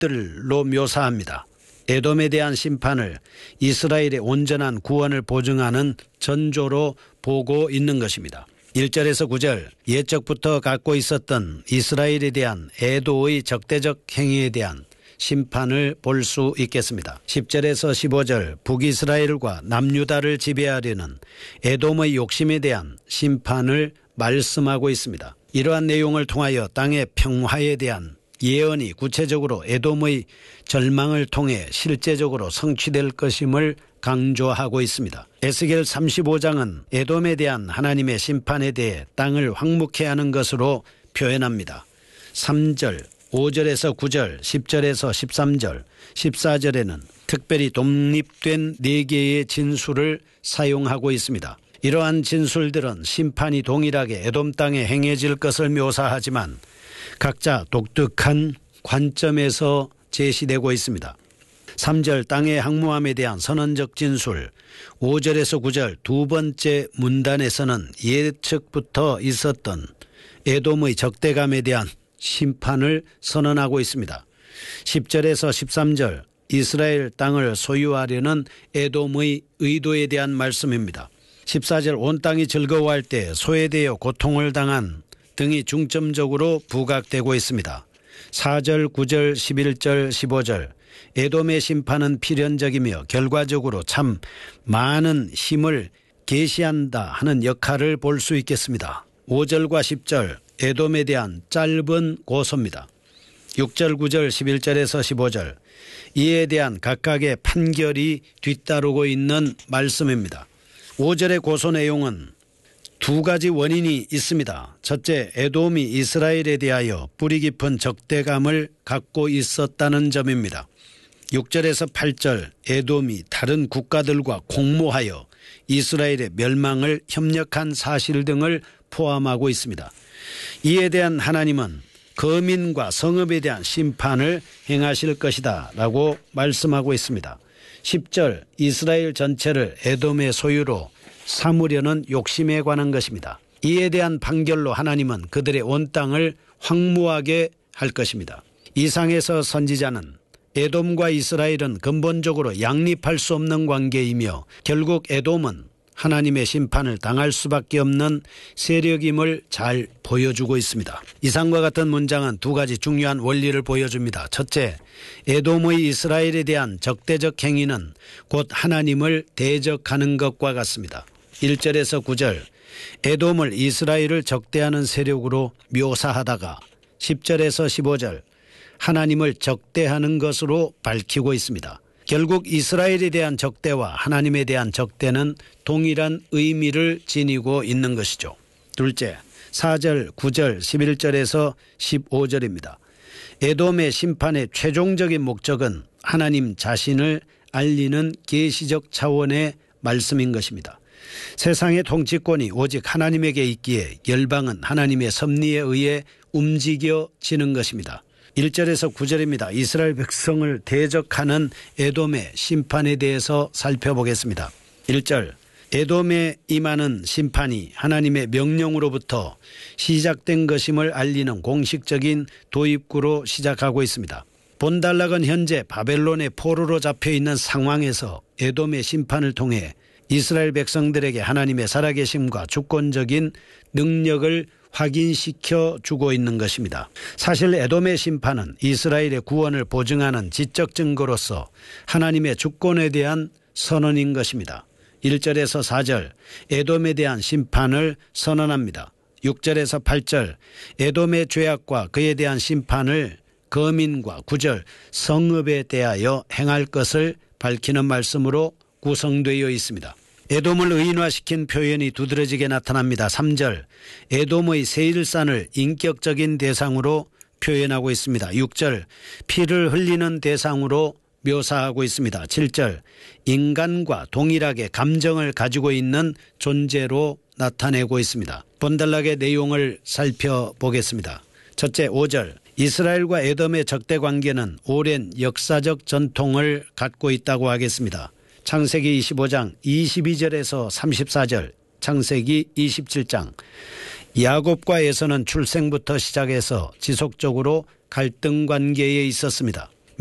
독립들로 묘사합니다. 에돔에 대한 심판을 이스라엘의 온전한 구원을 보증하는 전조로 보고 있는 것입니다. 1절에서 9절 옛적부터 갖고 있었던 이스라엘에 대한 애도의 적대적 행위에 대한 심판을 볼 수 있겠습니다. 10절에서 15절 북이스라엘과 남유다를 지배하려는 에돔의 욕심에 대한 심판을 말씀하고 있습니다. 이러한 내용을 통하여 땅의 평화에 대한 예언이 구체적으로 에돔의 절망을 통해 실제적으로 성취될 것임을 강조하고 있습니다. 에스겔 35장은 에돔에 대한 하나님의 심판에 대해 땅을 황무케 하는 것으로 표현합니다. 3절, 5절에서 9절, 10절에서 13절, 14절에는 특별히 독립된 4개의 진술을 사용하고 있습니다. 이러한 진술들은 심판이 동일하게 에돔 땅에 행해질 것을 묘사하지만 각자 독특한 관점에서 제시되고 있습니다. 3절 땅의 항무함에 대한 선언적 진술, 5절에서 9절 두 번째 문단에서는 예측부터 있었던 에돔의 적대감에 대한 심판을 선언하고 있습니다. 10절에서 13절 이스라엘 땅을 소유하려는 에돔의 의도에 대한 말씀입니다. 14절 온 땅이 즐거워할 때 소외되어 고통을 당한 등이 중점적으로 부각되고 있습니다. 4절, 9절, 11절, 15절 에돔의 심판은 필연적이며 결과적으로 참 많은 힘을 계시한다 하는 역할을 볼 수 있겠습니다. 5절과 10절 에돔에 대한 짧은 고소입니다. 6절, 9절, 11절에서 15절 이에 대한 각각의 판결이 뒤따르고 있는 말씀입니다. 5절의 고소 내용은 두 가지 원인이 있습니다. 첫째, 에돔이 이스라엘에 대하여 뿌리 깊은 적대감을 갖고 있었다는 점입니다. 6절에서 8절 에돔이 다른 국가들과 공모하여 이스라엘의 멸망을 협력한 사실 등을 포함하고 있습니다. 이에 대한 하나님은 거민과 성읍에 대한 심판을 행하실 것이다 라고 말씀하고 있습니다. 10절 이스라엘 전체를 에돔의 소유로 삼으려는 욕심에 관한 것입니다. 이에 대한 판결로 하나님은 그들의 온 땅을 황무하게 할 것입니다. 이상에서 선지자는 에돔과 이스라엘은 근본적으로 양립할 수 없는 관계이며 결국 에돔은 하나님의 심판을 당할 수밖에 없는 세력임을 잘 보여주고 있습니다. 이상과 같은 문장은 두 가지 중요한 원리를 보여줍니다. 첫째, 에돔의 이스라엘에 대한 적대적 행위는 곧 하나님을 대적하는 것과 같습니다. 1절에서 9절 에돔을 이스라엘을 적대하는 세력으로 묘사하다가 10절에서 15절 하나님을 적대하는 것으로 밝히고 있습니다. 결국 이스라엘에 대한 적대와 하나님에 대한 적대는 동일한 의미를 지니고 있는 것이죠. 둘째, 4절, 9절, 11절에서 15절입니다. 에돔의 심판의 최종적인 목적은 하나님 자신을 알리는 계시적 차원의 말씀인 것입니다. 세상의 통치권이 오직 하나님에게 있기에 열방은 하나님의 섭리에 의해 움직여지는 것입니다. 1절에서 9절입니다. 이스라엘 백성을 대적하는 에돔의 심판에 대해서 살펴보겠습니다. 1절 에돔에 임하는 심판이 하나님의 명령으로부터 시작된 것임을 알리는 공식적인 도입구로 시작하고 있습니다. 본달락은 현재 바벨론의 포로로 잡혀있는 상황에서 에돔의 심판을 통해 이스라엘 백성들에게 하나님의 살아계심과 주권적인 능력을 확인시켜 주고 있는 것입니다. 사실 에돔의 심판은 이스라엘의 구원을 보증하는 지적 증거로서 하나님의 주권에 대한 선언인 것입니다. 1절에서 4절 에돔에 대한 심판을 선언합니다. 6절에서 8절 에돔의 죄악과 그에 대한 심판을 거민과 9절 성읍에 대하여 행할 것을 밝히는 말씀으로 구성되어 있습니다. 에돔을 의인화시킨 표현이 두드러지게 나타납니다. 3절 에돔의 세일산을 인격적인 대상으로 표현하고 있습니다. 6절 피를 흘리는 대상으로 묘사하고 있습니다. 7절 인간과 동일하게 감정을 가지고 있는 존재로 나타내고 있습니다. 본달락의 내용을 살펴보겠습니다. 첫째 5절 이스라엘과 에돔의 적대 관계는 오랜 역사적 전통을 갖고 있다고 하겠습니다. 창세기 25장 22절에서 34절, 창세기 27장. 야곱과 에서는 출생부터 시작해서 지속적으로 갈등 관계에 있었습니다.